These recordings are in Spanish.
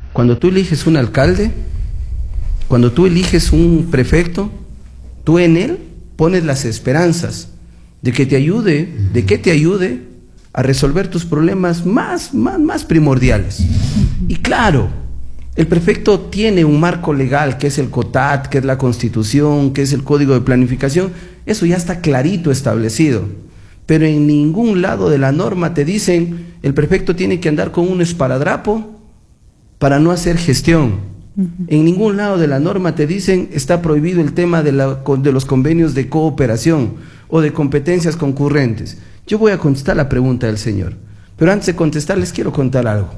Cuando tú eliges un alcalde, cuando tú eliges un prefecto, tú en él pones las esperanzas de que te ayude a resolver tus problemas más primordiales. Y claro, el prefecto tiene un marco legal que es el COTAT, que es la Constitución, que es el Código de Planificación, eso ya está clarito establecido, pero en ningún lado de la norma te dicen el prefecto tiene que andar con un esparadrapo para no hacer gestión. En ningún lado de la norma te dicen está prohibido el tema de los convenios de cooperación o de competencias concurrentes. Yo voy a contestar la pregunta del señor, pero antes de contestar les quiero contar algo.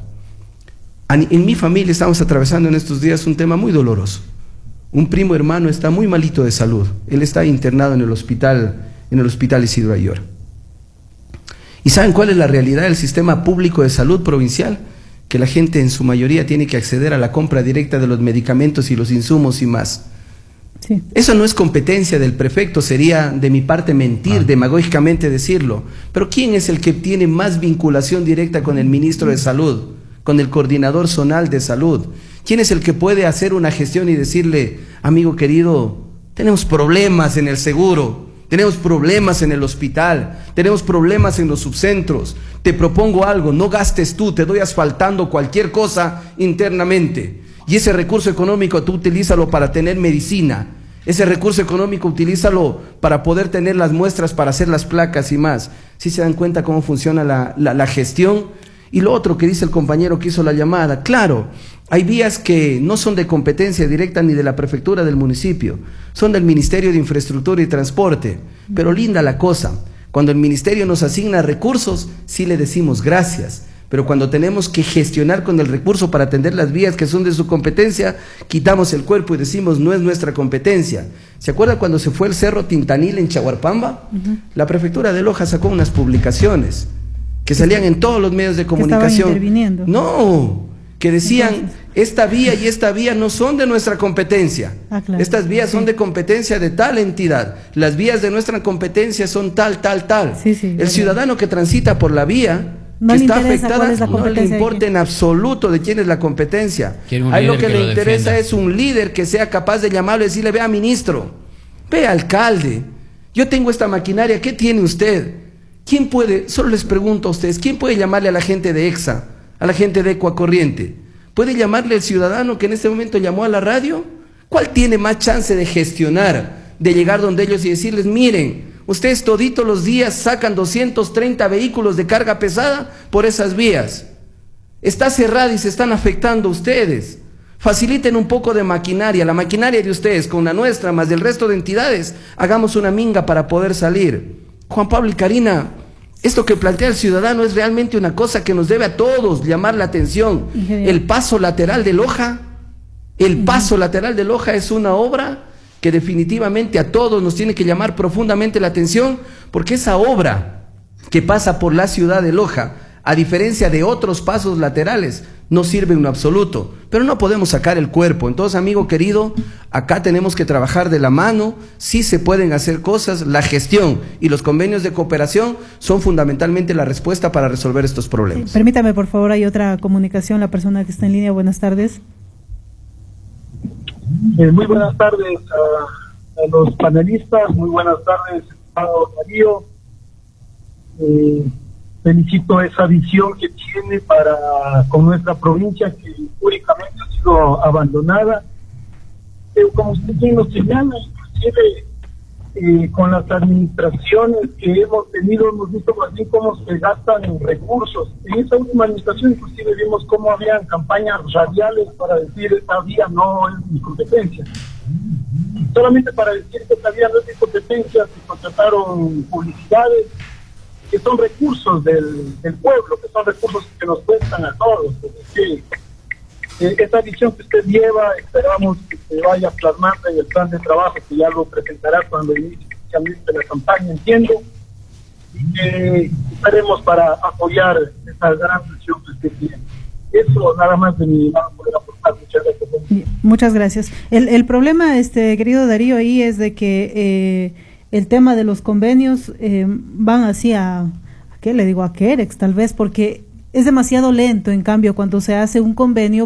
En mi familia estamos atravesando en estos días un tema muy doloroso. Un primo hermano está muy malito de salud. Él está internado en el hospital Isidro Ayora. ¿Y saben cuál es la realidad del sistema público de salud provincial? Que la gente en su mayoría tiene que acceder a la compra directa de los medicamentos y los insumos y más. Sí. Eso no es competencia del prefecto, sería de mi parte mentir, demagógicamente decirlo. Pero ¿quién es el que tiene más vinculación directa con el ministro de Salud, con el coordinador zonal de salud? ¿Quién es el que puede hacer una gestión y decirle, amigo querido, tenemos problemas en el seguro, tenemos problemas en el hospital, tenemos problemas en los subcentros, te propongo algo, no gastes tú, te doy asfaltando cualquier cosa internamente, y ese recurso económico tú utilízalo para tener medicina, ese recurso económico utilízalo para poder tener las muestras para hacer las placas y más? ¿Sí se dan cuenta cómo funciona la gestión? Y lo otro que dice el compañero que hizo la llamada, claro, hay vías que no son de competencia directa ni de la prefectura del municipio, son del Ministerio de Infraestructura y Transporte, pero linda la cosa, cuando el ministerio nos asigna recursos, sí le decimos gracias, pero cuando tenemos que gestionar con el recurso para atender las vías que son de su competencia, quitamos el cuerpo y decimos no es nuestra competencia. ¿Se acuerda cuando se fue el Cerro Tintanil en Chahuarpamba? La prefectura de Loja sacó unas publicaciones que salían en todos los medios de comunicación. Que estaban interviniendo. No, que decían, esta vía y esta vía no son de nuestra competencia. Claro. Estas vías son de competencia de tal entidad. Las vías de nuestra competencia son tal. El ciudadano que transita por la vía, que está afectada, no le importa en absoluto de quién es la competencia. Ahí lo que le interesa es un líder que sea capaz de llamarlo y decirle, vea ministro, vea alcalde, yo tengo esta maquinaria, ¿qué tiene usted? ¿Quién puede, solo les pregunto a ustedes, quién puede llamarle a la gente de EXA, a la gente de Ecuacorriente? ¿Puede llamarle el ciudadano que en este momento llamó a la radio? ¿Cuál tiene más chance de gestionar, de llegar donde ellos y decirles, miren, ustedes toditos los días sacan 230 vehículos de carga pesada por esas vías? Está cerrada y se están afectando ustedes. Faciliten un poco de maquinaria, la maquinaria de ustedes con la nuestra, más del resto de entidades, hagamos una minga para poder salir. Juan Pablo y Karina, esto que plantea el ciudadano es realmente una cosa que nos debe a todos llamar la atención. El paso lateral de Loja, es una obra que definitivamente a todos nos tiene que llamar profundamente la atención, porque esa obra que pasa por la ciudad de Loja, a diferencia de otros pasos laterales, no sirve en lo absoluto, pero no podemos sacar el cuerpo. Entonces, amigo querido, acá tenemos que trabajar de la mano, sí se pueden hacer cosas, la gestión y los convenios de cooperación son fundamentalmente la respuesta para resolver estos problemas. Permítame, por favor, hay otra comunicación, la persona que está en línea, buenas tardes. Muy buenas tardes a los panelistas, muy buenas tardes, estimado Darío. Felicito esa visión que tiene con nuestra provincia, que históricamente ha sido abandonada. Pero como usted bien nos señala, inclusive con las administraciones que hemos tenido, hemos visto más bien cómo se gastan en recursos. En esa última administración inclusive vimos cómo habían campañas radiales para decir esta vía no es mi competencia. Solamente para decir que esta vía no es mi competencia, se contrataron publicidades, que son recursos del pueblo, que son recursos que nos cuestan a todos. Esa visión que usted lleva, esperamos que se vaya plasmando en el plan de trabajo, que ya lo presentará cuando inicie oficialmente la campaña, entiendo, y que estaremos para apoyar esa gran visión que usted tiene. Eso nada más de mi lado poder aportar. Muchas gracias. Muchas gracias. El problema, querido Darío, ahí es de que el tema de los convenios van hacia, ¿qué le digo? A Querex, tal vez, porque es demasiado lento. En cambio, cuando se hace un convenio